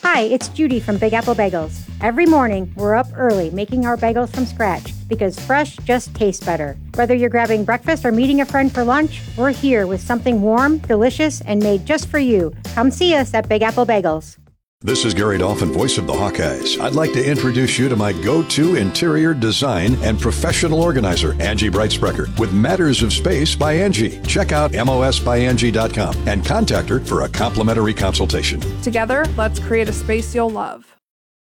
Hi, it's Judy from Big Apple Bagels. Every morning, we're up early making our bagels from scratch because fresh just tastes better. Whether you're grabbing breakfast or meeting a friend for lunch, we're here with something warm, delicious, and made just for you. Come see us at Big Apple Bagels. This is Gary Dolphin, voice of the Hawkeyes. I'd like to introduce you to my go-to interior design and professional organizer, Angie Breitsprecher, with Matters of Space by Angie. Check out mosbyangie.com and contact her for a complimentary consultation. Together, let's create a space you'll love.